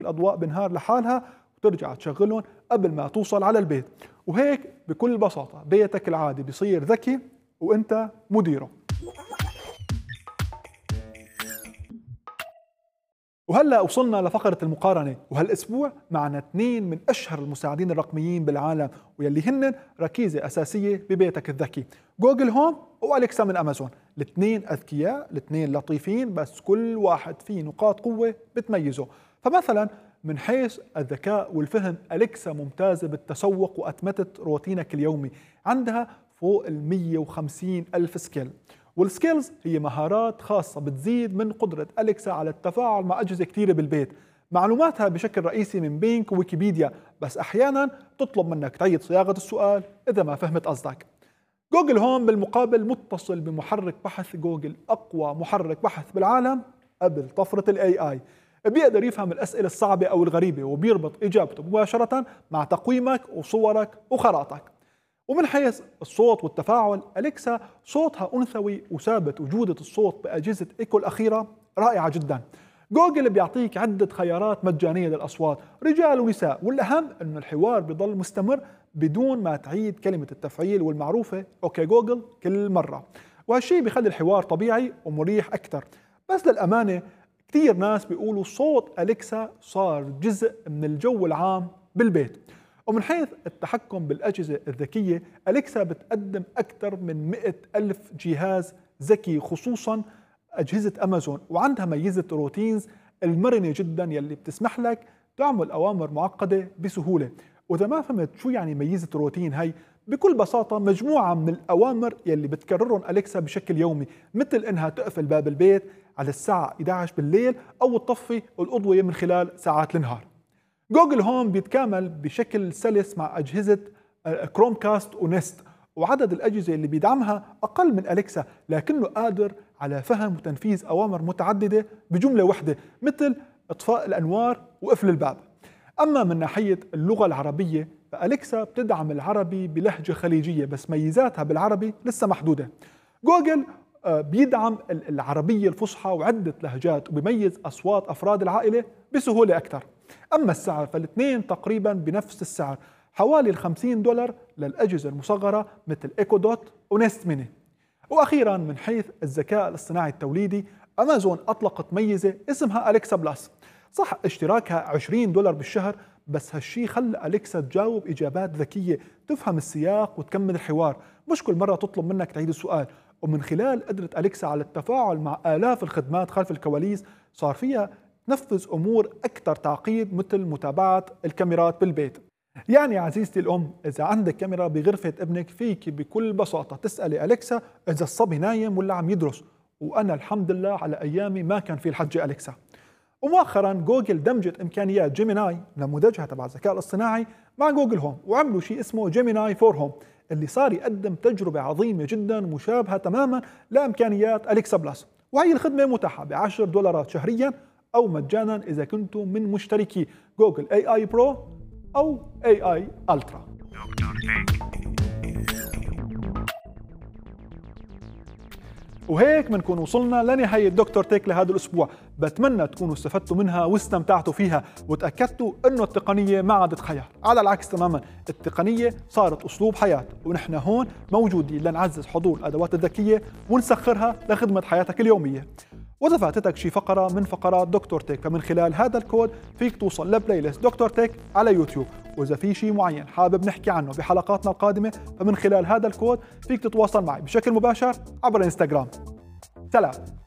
الأضواء بالنهار لحالها وترجع تشغلهم قبل ما توصل على البيت. وهيك بكل بساطة بيتك العادي بيصير ذكي وانت مديره. وهلأ وصلنا لفقرة المقارنة، وهالأسبوع معنا اثنين من أشهر المساعدين الرقميين بالعالم واللي هن ركيزة أساسية ببيتك الذكي، جوجل هوم وأليكسا من أمازون. الاثنين أذكياء، الاثنين لطيفين، بس كل واحد فيه نقاط قوة بتميزه. فمثلا من حيث الذكاء والفهم، أليكسا ممتازة بالتسوق وأتمتت روتينك اليومي، عندها فوق 150 ألف سكيل. والسكيلز هي مهارات خاصة بتزيد من قدرة أليكسا على التفاعل مع أجهزة كثيرة بالبيت. معلوماتها بشكل رئيسي من بينك وويكيبيديا، بس أحيانا تطلب منك تعيد صياغة السؤال إذا ما فهمت قصدك. جوجل هوم بالمقابل متصل بمحرك بحث جوجل، أقوى محرك بحث بالعالم قبل طفرة ال AI. بيقدر يفهم الأسئلة الصعبة أو الغريبة وبيربط إجابته مباشرة مع تقويمك وصورك وخرائطك. ومن حيث الصوت والتفاعل، أليكسا صوتها أنثوي وثابت، وجودة الصوت بأجهزة إيكو الأخيرة رائعة جدا. جوجل بيعطيك عدة خيارات مجانية للأصوات، رجال ونساء، والأهم أنه الحوار بيضل مستمر بدون ما تعيد كلمة التفعيل والمعروفة أوكي جوجل كل مرة، وهالشي بيخلي الحوار طبيعي ومريح أكثر. بس للأمانة كثير ناس بيقولوا صوت أليكسا صار جزء من الجو العام بالبيت. ومن حيث التحكم بالأجهزة الذكية، أليكسا بتقدم أكثر من 100 ألف جهاز ذكي، خصوصا أجهزة أمازون، وعندها ميزة روتينز المرنة جدا يلي بتسمح لك تعمل أوامر معقدة بسهولة. وإذا ما فهمت شو يعني ميزة روتين، هي بكل بساطة مجموعة من الأوامر يلي بتكررهم أليكسا بشكل يومي، مثل إنها تقفل باب البيت على الساعة 11 بالليل أو تطفي الأضوية من خلال ساعات النهار. جوجل هوم بيتكامل بشكل سلس مع أجهزة كروم كاست ونست، وعدد الأجهزة اللي بيدعمها أقل من أليكسا، لكنه قادر على فهم وتنفيذ أوامر متعددة بجملة واحدة، مثل إطفاء الأنوار وقفل الباب. أما من ناحية اللغة العربية، فأليكسا بتدعم العربي بلهجة خليجية، بس ميزاتها بالعربي لسه محدودة. جوجل بيدعم العربية الفصحى وعدة لهجات، وبيميز أصوات أفراد العائلة بسهولة أكثر. أما السعر فالاثنين تقريبا بنفس السعر، حوالي $50 للأجهزة المصغرة مثل إيكو دوت ونست ميني. وأخيرا من حيث الذكاء الاصطناعي التوليدي، أمازون أطلقت ميزة اسمها أليكسا بلس. صح اشتراكها $20 بالشهر، بس هالشي خلى أليكسا تجاوب إجابات ذكية، تفهم السياق وتكمل الحوار، مش كل مرة تطلب منك تعيد السؤال. ومن خلال قدرة أليكسا على التفاعل مع آلاف الخدمات خلف الكواليس، صار فيها تنفذ أمور أكثر تعقيد، مثل متابعة الكاميرات بالبيت. يعني عزيزتي الأم، إذا عندك كاميرا بغرفة ابنك، فيك بكل بساطة تسألي أليكسا إذا الصبي نايم ولا عم يدرس. وأنا الحمد لله على أيامي ما كان في الحجة أليكسا. ومؤخرا جوجل دمجت إمكانيات جيميناي، نموذجها تبع الذكاء الاصطناعي، مع جوجل هوم، وعملوا شيء اسمه جيميناي فور هوم، اللي صار يقدم تجربة عظيمة جدا مشابهة تماما لإمكانيات أليكسا بلس. وهي الخدمة متاحة $10 شهريا أو مجانا إذا كنتم من مشتركي جوجل AI Pro أو AI Ultra. وهيك بنكون وصلنا لنهاية دكتور تيك لهذا الأسبوع. بتمنى تكونوا استفدتوا منها واستمتعتوا فيها، وتأكدتوا أنه التقنية ما عادت خيال، على العكس تماما، التقنية صارت أسلوب حياة، ونحن هون موجودين لنعزز حضور الأدوات الذكية ونسخرها لخدمة حياتك اليومية. وإذا فاتتك شي فقرة من فقرات دكتور تيك، فمن خلال هذا الكود فيك توصل لبلاي ليست دكتور تيك على يوتيوب. وإذا في شي معين حابب نحكي عنه بحلقاتنا القادمة، فمن خلال هذا الكود فيك تتواصل معي بشكل مباشر عبر الانستغرام. سلام.